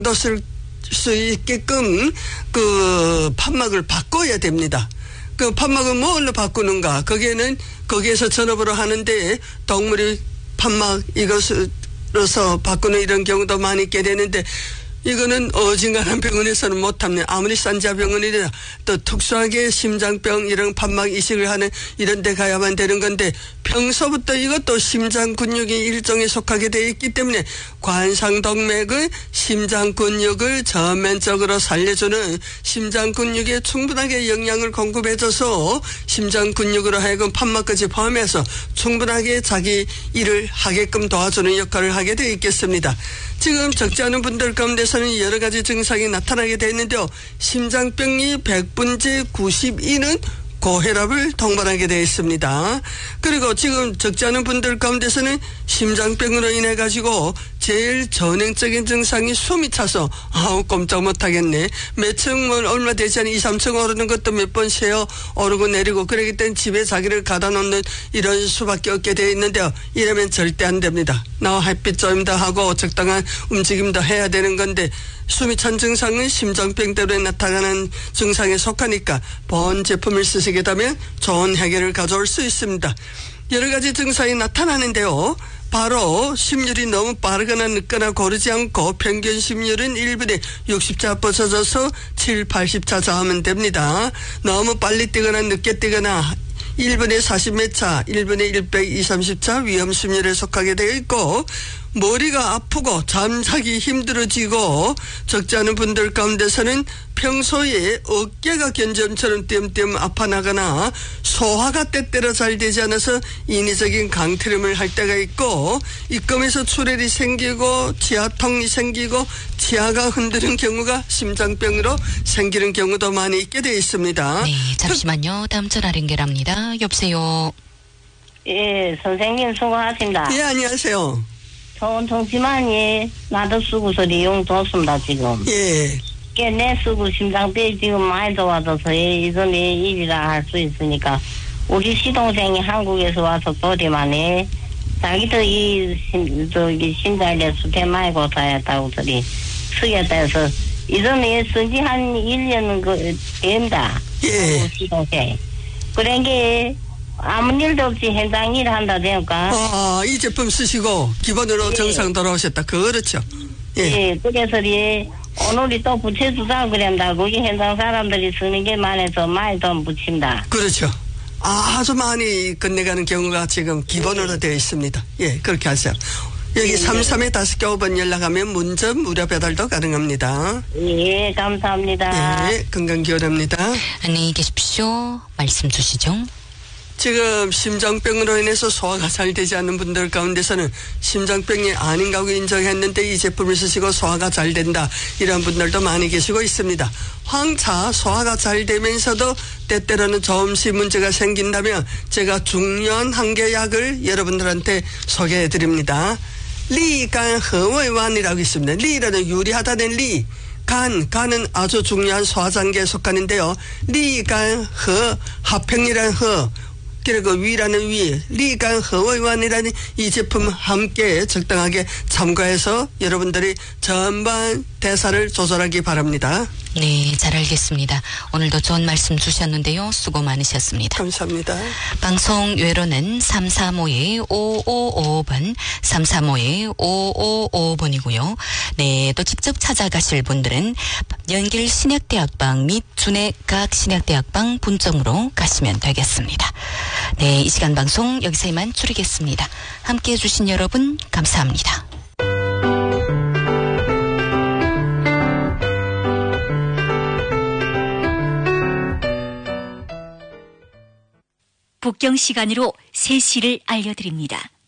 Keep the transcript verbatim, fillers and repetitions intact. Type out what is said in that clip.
쓸 수 있게끔 그 판막을 바꿔야 됩니다. 그 판막은 뭘로 바꾸는가? 거기에는 거기에서 전업으로 하는데 동물이 판막 이것으로서 바꾸는 이런 경우도 많이 있게 되는데 이거는 어중간한 병원에서는 못합니다. 아무리 싼자병원이라 또 특수하게 심장병 이런 판막 이식을 하는 이런 데 가야만 되는 건데 평소부터 이것도 심장 근육이 일종에 속하게 되어 있기 때문에 관상동맥의 심장 근육을 전면적으로 살려주는 심장 근육에 충분하게 영양을 공급해줘서 심장 근육으로 하여금 판막까지 포함해서 충분하게 자기 일을 하게끔 도와주는 역할을 하게 되어 있겠습니다. 지금 적지 않은 분들 가운데서는 여러 가지 증상이 나타나게 되어 있는데요. 심장병이 백 분째 구십이는 고혈압을 동반하게 되어 있습니다. 그리고 지금 적지 않은 분들 가운데서는 심장병으로 인해 가지고 제일 전형적인 증상이 숨이 차서 아우 꼼짝 못하겠네. 몇 층 뭐 얼마 되지 않은 이, 삼 층 오르는 것도 몇 번 쉬어 오르고 내리고 그러기 때문에 집에 자기를 가다 놓는 이런 수밖에 없게 되어 있는데요. 이러면 절대 안 됩니다. 나 햇빛 좀 더 하고 적당한 움직임도 해야 되는 건데 숨이 찬 증상은 심장병 때문에 나타나는 증상에 속하니까 보온 제품을 쓰시게 되면 좋은 해결을 가져올 수 있습니다. 여러 가지 증상이 나타나는데요. 바로 심율이 너무 빠르거나 늦거나 고르지 않고 평균 심율은 일 분에 육십 차 뻗어져서 칠, 팔십 차 좌하면 됩니다. 너무 빨리 뛰거나 늦게 뛰거나 일 분에 사십 몇 차, 일 분에 백이십, 삼십 차 위험 심율에 속하게 되어 있고 머리가 아프고 잠자기 힘들어지고 적지 않은 분들 가운데서는 평소에 어깨가 견점처럼 띄엄띄엄 아파나거나 소화가 때때로 잘 되지 않아서 인위적인 강트림을 할 때가 있고 입금에서 출혈이 생기고 치아통이 생기고 치아가 흔드는 경우가 심장병으로 생기는 경우도 많이 있게 되어 있습니다. 네, 잠시만요. 다음 전화 연결합니다. 여보세요. 예, 선생님 수고하십니다. 예, 안녕하세요. 좋은 정치만이 나도 쓰고서 이용 좋습니다, 지금. 예. 내 쓰고 심장병이 지금 많이 좋아져서 이전에 일이라 할 수 있으니까 우리 시동생이 한국에서 와서 보리만에 자기도 이 심, 저기 심장에 수태 많이 고생했다고 저리 쓰겠다 해서 이전에 쓴지 한 일 년 그, 된다. 예. 시동생. 그런 게 아무 일도 없이 현장 일 한다 되니까. 아, 이 제품 쓰시고 기본으로 예. 정상 돌아오셨다. 그렇죠. 예. 예, 그래서 이 오늘이 또 붙여주자 그랬다. 거기 현장 사람들이 쓰는 게 많아서 많이 좀 붙인다. 그렇죠. 아주 많이 건네가는 경우가 지금 기본으로 되어 있습니다. 예, 그렇게 하세요. 여기 예. 삼삼에 다섯 개 오 번 연락하면 문전 무료 배달도 가능합니다. 예, 감사합니다. 예, 건강 기원합니다. 안녕히 계십시오. 말씀 주시죠. 지금 심장병으로 인해서 소화가 잘 되지 않는 분들 가운데서는 심장병이 아닌가고 인정했는데 이 제품을 쓰시고 소화가 잘 된다. 이런 분들도 많이 계시고 있습니다. 황차 소화가 잘 되면서도 때때로는 조금씩 문제가 생긴다면 제가 중요한 한 개 약을 여러분들한테 소개해 드립니다. 리간 허웨완이라고 있습니다. 리라는 유리하다는 리. 간, 간은 아주 중요한 소화장계에 속하는데요. 리간 허, 하평이란 허. 그리고 위라는 위, 리간 허웨완이라는 이 제품 함께 적당하게 참고해서 여러분들이 전반 대사를 조절하기 바랍니다. 네, 잘 알겠습니다. 오늘도 좋은 말씀 주셨는데요. 수고 많으셨습니다. 감사합니다. 방송 외로는 삼삼오이 오오오오 번, 삼삼오이 오오오오 번이고요. 네, 또 직접 찾아가실 분들은 연길 신약대학방 및 준해 각 신약대학방 분점으로 가시면 되겠습니다. 네, 이 시간 방송 여기서 이만 줄이겠습니다. 함께해 주신 여러분 감사합니다. 북경 시간으로 세 시를 알려드립니다.